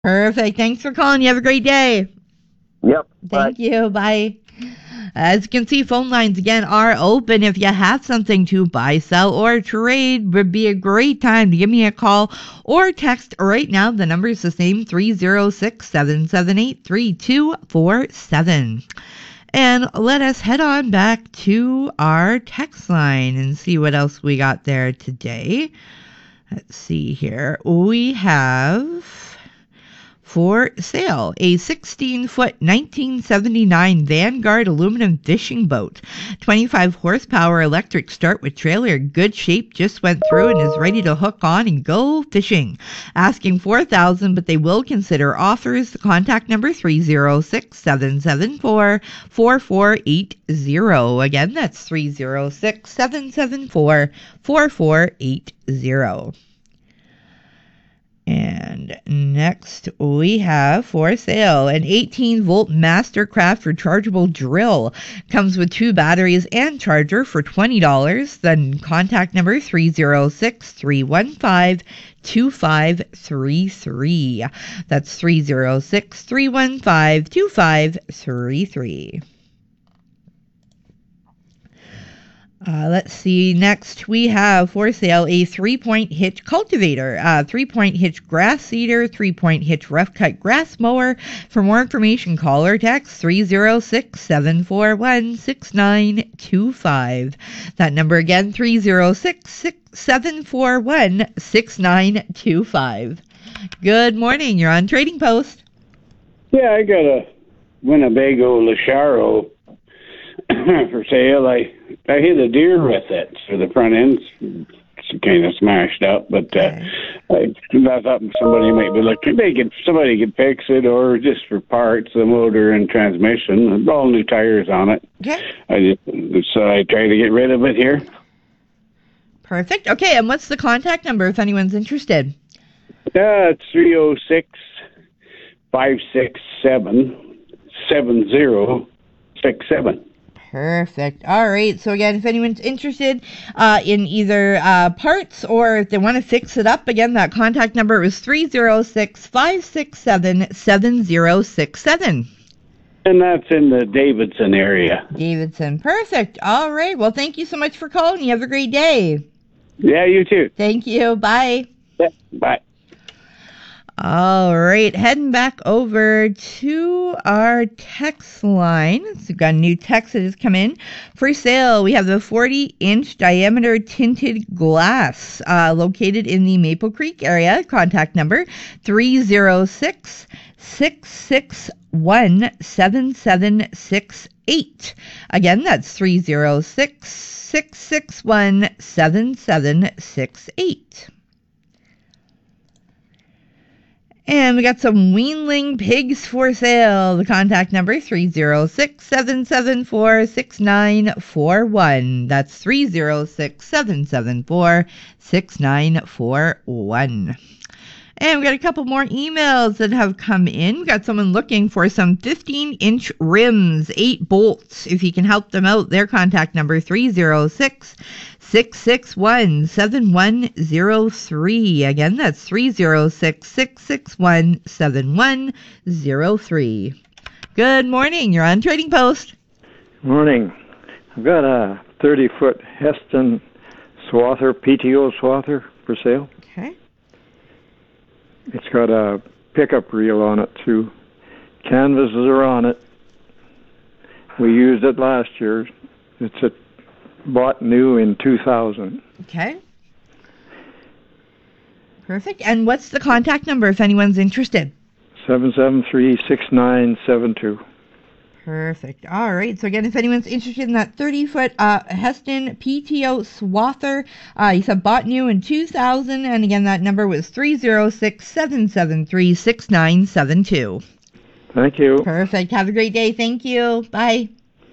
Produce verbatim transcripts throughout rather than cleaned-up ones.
Perfect. Thanks for calling. You have a great day. Yep. Thank bye. you. Bye. As you can see, phone lines again are open. If you have something to buy, sell, or trade, would be a great time to give me a call or text right now. The number is the same, three oh six, seven seven eight, three two four seven. And let us head on back to our text line and see what else we got there today. Let's see here. We have for sale a sixteen-foot nineteen seventy-nine Vanguard aluminum fishing boat. twenty-five horsepower electric start with trailer. Good shape, just went through and is ready to hook on and go fishing. Asking four thousand dollars, but they will consider offers. The contact number three oh six, seven seven four, four four eight zero. Again, that's three oh six, seven seven four, four four eight zero. And next we have for sale an eighteen volt Mastercraft rechargeable drill. Comes with two batteries and charger for twenty dollars. Then contact number three oh six, three one five, two five three three. That's three oh six, three one five, two five three three. Uh, let's see. Next, we have for sale a three-point hitch cultivator, uh, three-point hitch grass seeder, three-point hitch rough-cut grass mower. For more information, call or text three oh six, seven four one, six nine two five. That number again, three oh six, seven four one, six nine two five. Good morning. You're on Trading Post. Yeah, I got a Winnebago Lacharo for sale. I I hit a deer with it, so the front end's kind of smashed up. But uh, I, I thought somebody might be looking. They could somebody could fix it, or just for parts, the motor and transmission, all new tires on it. Okay. I just so I try to get rid of it here. Perfect. Okay, and what's the contact number if anyone's interested? Uh, it's three oh six, five six seven, seven zero six seven. Perfect. All right. So again, if anyone's interested uh, in either uh, parts or if they want to fix it up, again, that contact number is three oh six, five six seven, seven zero six seven. And that's in the Davidson area. Davidson. Perfect. All right. Well, thank you so much for calling. You have a great day. Yeah, you too. Thank you. Bye. Yeah, bye. All right, heading back over to our text line. So we've got a new text that has come in. For sale, we have the forty-inch diameter tinted glass uh, located in the Maple Creek area. Contact number three oh six, six six one, seven seven six eight. Again, that's three oh six, six six one, seven seven six eight. And we got some weanling pigs for sale. The contact number three oh six, seven seven four, six nine four one. That's three oh six, seven seven four, six nine four one. And we got a couple more emails that have come in. We got someone looking for some fifteen-inch rims, eight bolts. If you can help them out, their contact number three oh six, six six one, seven one oh three. Again, that's three oh six, six six one, seven one oh three. Good morning. You're on Trading Post. Morning. I've got a thirty-foot Heston swather, P T O swather for sale. Okay. It's got a pickup reel on it too. Canvases are on it. We used it last year. It's a bought new in two thousand. Okay. Perfect. And what's the contact number if anyone's interested? seven seven three, six nine seven two. Perfect. All right. So again, if anyone's interested in that thirty-foot uh, Heston P T O swather, uh, you said bought new in two thousand, and again, that number was three oh six, seven seven three, six nine seven two. Thank you. Perfect. Have a great day. Thank you. Bye.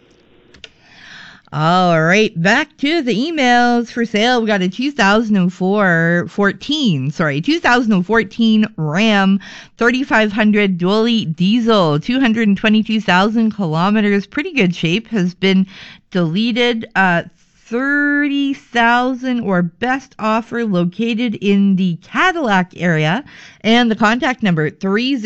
All right, back to the emails for sale. We got a two thousand four, fourteen, sorry, two thousand fourteen Ram thirty-five hundred dually diesel, two hundred twenty-two thousand kilometers, pretty good shape, has been deleted uh, thirty thousand or best offer located in the Cadillac area. And the contact number three